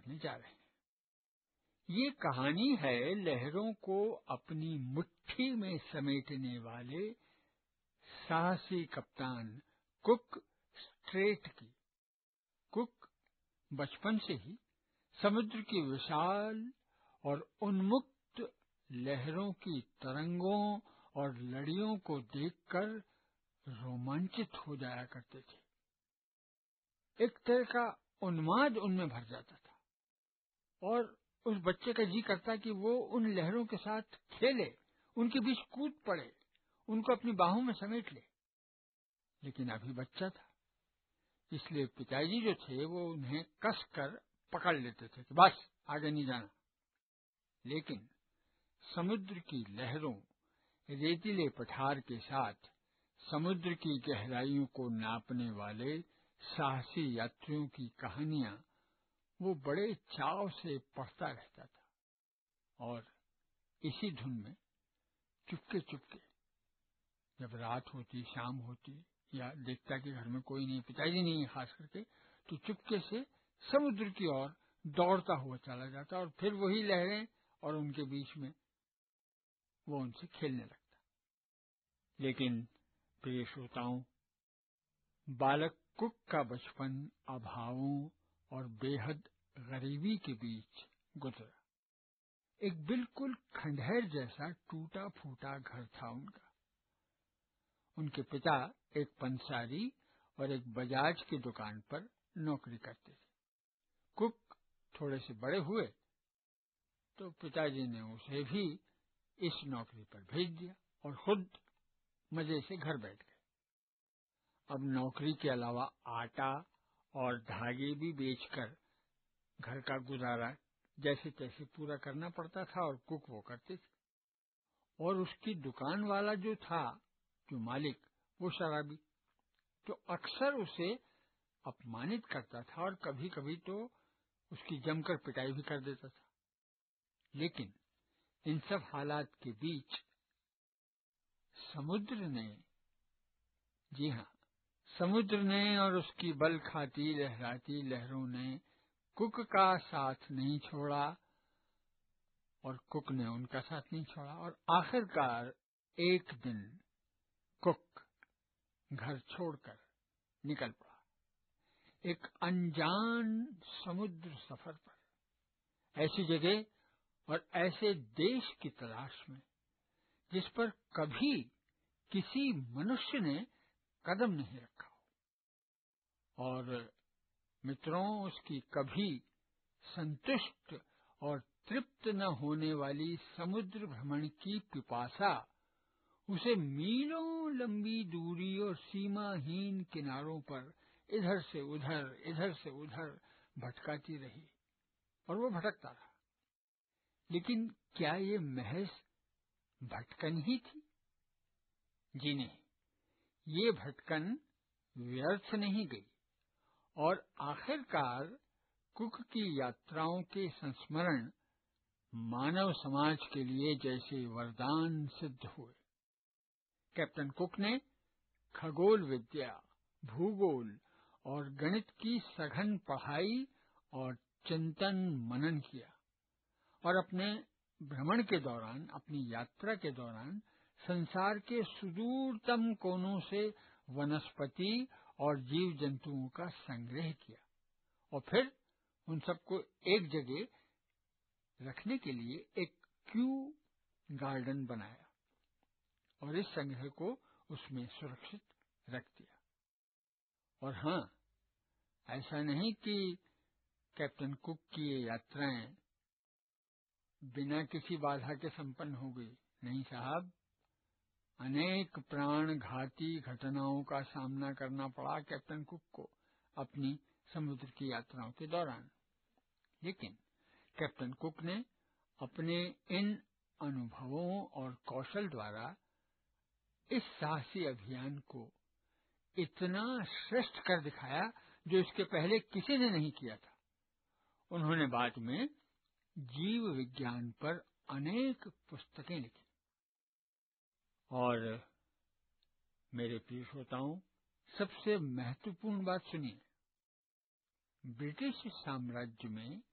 पढ़ने जा रहे हैं। ये कहानी है लहरों को अपनी मुट्ठी में समेटने वाले साहसी कप्तान कुक स्ट्रेट की। कुक बचपन से ही समुद्र की विशाल और उन्मुक्त लहरों की तरंगों और लड़ियों को देखकर रोमांचित हो जाया करते थे। एक तरह का उन्माद उनमें भर जाता था और उस बच्चे का जी करता कि वो उन लहरों के साथ खेले, उनके बीच कूद पड़े, उनको अपनी बाहों में समेट ले। लेकिन अभी बच्चा था, इसलिए पिताजी जो थे वो उन्हें कसकर पकड़ लेते थे कि बस आगे नहीं जाना। लेकिन समुद्र की लहरों, रेतीले पठार के साथ समुद्र की गहराइयों को नापने वाले साहसी यात्रियों की कहानियां वो बड़े चाव से पढ़ता रहता था। और इसी धुन में चुपके चुपके जब रात होती, शाम होती, या देखता कि घर में कोई नहीं, पिताजी नहीं है खास करके, तो चुपके से समुद्र की ओर दौड़ता हुआ चला जाता और फिर वही लहरें और उनके बीच में वो उनसे खेलने लगता। लेकिन प्रिय श्रोताओं, बालक कुक का बचपन अभावों और बेहद गरीबी के बीच गुजरा। एक बिल्कुल खंडहर जैसा टूटा फूटा घर था उनका। उनके पिता एक पंसारी और एक बजाज की दुकान पर नौकरी करते थे। कुक थोड़े से बड़े हुए तो पिताजी ने उसे भी इस नौकरी पर भेज दिया और खुद मजे से घर बैठ गए। अब नौकरी के अलावा आटा और धागे भी बेचकर घर का गुजारा जैसे तैसे पूरा करना पड़ता था और कुक वो करते थे। और उसकी दुकान वाला जो था, जो मालिक, वो शराबी, तो अक्सर उसे अपमानित करता था और कभी कभी तो उसकी जमकर पिटाई भी कर देता था। लेकिन इन सब हालात के बीच समुद्र ने, जी हाँ, समुद्र ने और उसकी बल खाती लहराती लहरों ने कुक का साथ नहीं छोड़ा और कुक ने उनका साथ नहीं छोड़ा। और आखिरकार एक दिन कुक घर छोड़कर निकल पड़ा एक अनजान समुद्र सफर पर, ऐसी जगह और ऐसे देश की तलाश में जिस पर कभी किसी मनुष्य ने कदम नहीं रखा हो। और मित्रों, उसकी कभी संतुष्ट और तृप्त न होने वाली समुद्र भ्रमण की पिपासा उसे मीलों लंबी दूरी और सीमाहीन किनारों पर इधर से उधर भटकाती रही और वो भटकता रहा। लेकिन क्या ये महज भटकन ही थी? जी नहीं, ये भटकन व्यर्थ नहीं गई और आखिरकार कुक की यात्राओं के संस्मरण मानव समाज के लिए जैसे वरदान सिद्ध हुए। कैप्टन कुक ने खगोल विद्या, भूगोल और गणित की सघन पढ़ाई और चिंतन मनन किया और अपने भ्रमण के दौरान, अपनी यात्रा के दौरान संसार के सुदूरतम कोनों से वनस्पति और जीव जंतुओं का संग्रह किया और फिर उन सबको एक जगह रखने के लिए एक क्यू गार्डन बनाया और इस संग्रह को उसमें सुरक्षित रख दिया। और हाँ, ऐसा नहीं कि कैप्टन कुक की ये यात्राएं बिना किसी बाधा के संपन्न हो गई। नहीं साहब, अनेक प्राणघाती घटनाओं का सामना करना पड़ा कैप्टन कुक को अपनी समुद्र की यात्राओं के दौरान। लेकिन कैप्टन कुक ने अपने इन अनुभवों और कौशल द्वारा इस साहसी अभियान को इतना श्रेष्ठ कर दिखाया जो इसके पहले किसी ने नहीं किया था। उन्होंने बाद में जीव विज्ञान पर अनेक पुस्तकें लिखी। और मेरे प्रिय श्रोताओं, सबसे महत्वपूर्ण बात सुनिए, ब्रिटिश साम्राज्य में